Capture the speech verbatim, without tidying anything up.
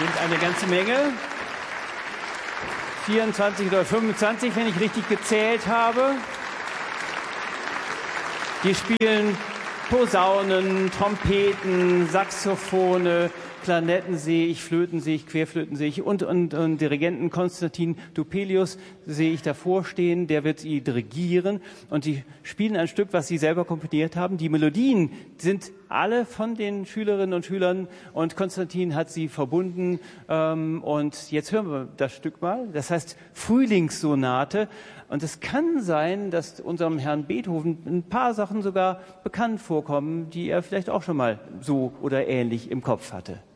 Sind eine ganze Menge. vierundzwanzig oder fünfundzwanzig, wenn ich richtig gezählt habe. Die spielen Posaunen, Trompeten, Saxophone, Klarinetten sehe ich, Flöten sehe ich, Querflöten sehe ich und, und, und Dirigenten Konstantin Dupelius sehe ich davor stehen, der wird sie dirigieren und die spielen ein Stück, was sie selber komponiert haben. Die Melodien sind alle von den Schülerinnen und Schülern und Konstantin hat sie verbunden ähm, und jetzt hören wir das Stück mal. Das heißt Frühlingssonate und es kann sein, dass unserem Herrn Beethoven ein paar Sachen sogar bekannt vorkommen, die er vielleicht auch schon mal so oder ähnlich im Kopf hatte.